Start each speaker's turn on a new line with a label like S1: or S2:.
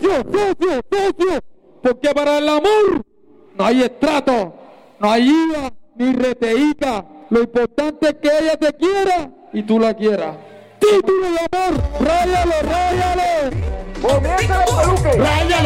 S1: socio. Porque para el amor no hay estrato, no hay IVA, ni reteíta. Lo importante es que ella te quiera y tú la quieras. Título de amor, ráyalo.
S2: ¡Comienza el peluque!
S1: Ráyalo.